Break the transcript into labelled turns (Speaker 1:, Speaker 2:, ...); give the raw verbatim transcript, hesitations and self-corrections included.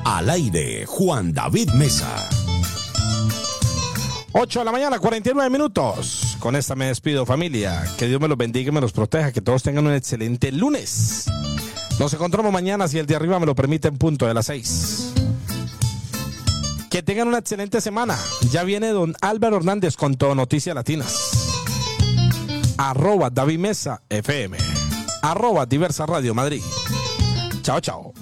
Speaker 1: Al aire, Juan David Mesa.
Speaker 2: ocho de la mañana, cuarenta y nueve minutos. Con esta me despido, familia. Que Dios me los bendiga y me los proteja. Que todos tengan un excelente lunes. Nos encontramos mañana, si el de arriba me lo permite, en punto de las seis. Que tengan una excelente semana. Ya viene don Álvaro Hernández con todo Noticias Latinas. Arroba David Mesa F M. Arroba Diversa Radio Madrid. Chao, chao.